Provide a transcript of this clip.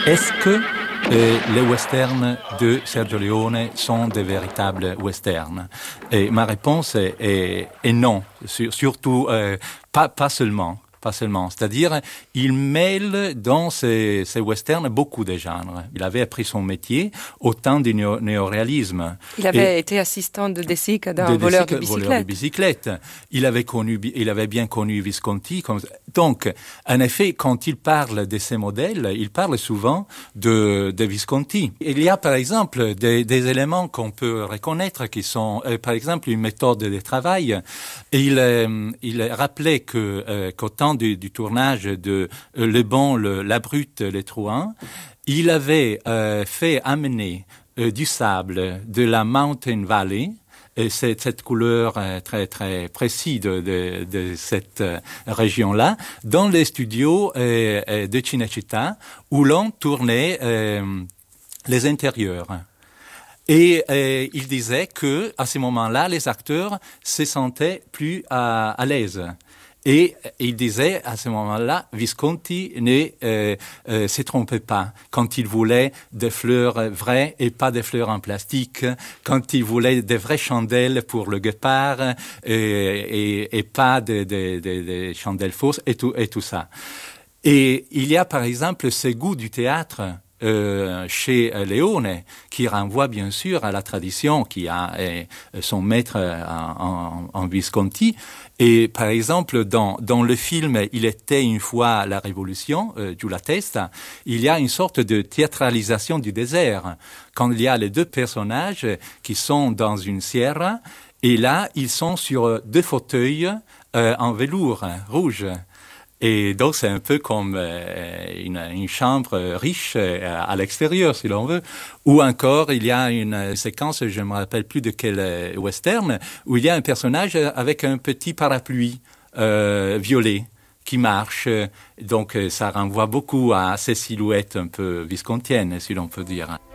Est-ce que les westerns de Sergio Leone sont des véritables westerns? Et ma réponse est non, surtout pas seulement. C'est-à-dire, il mêle dans ces westerns beaucoup de genres. Il avait appris son métier au temps du néoréalisme. Il avait été assistant de De Sica dans Voleur de bicyclette. Il avait bien connu Visconti. Donc, en effet, quand il parle de ces modèles, il parle souvent de Visconti. Il y a, par exemple, des éléments qu'on peut reconnaître qui sont, par exemple, une méthode de travail. Et il rappelait qu'au temps du tournage de Le Bon, La Brute, Les Truands, il avait fait amener du sable de la Mountain Valley, et c'est cette couleur très très précise de cette région-là, dans les studios de Cinecittà où l'on tournait les intérieurs. Et il disait que à ce moment-là, les acteurs se sentaient plus à l'aise. Et il disait, à ce moment-là, Visconti ne se trompait pas quand il voulait des fleurs vraies et pas des fleurs en plastique, quand il voulait des vraies chandelles pour le guépard et pas des chandelles fausses et tout ça. Et il y a, par exemple, ce goût du théâtre chez Leone, qui renvoie bien sûr à la tradition qui a son maître en Visconti. Et par exemple, dans le film « Il était une fois la Révolution », Giulia Testa, il y a une sorte de théâtralisation du désert. Quand il y a les deux personnages qui sont dans une sierra, et là, ils sont sur deux fauteuils en velours rouge. Et donc, c'est un peu comme une chambre riche à l'extérieur, si l'on veut. Ou encore, il y a une séquence, je ne me rappelle plus de quel western, où il y a un personnage avec un petit parapluie violet qui marche. Donc, ça renvoie beaucoup à ces silhouettes un peu viscontiennes, si l'on peut dire.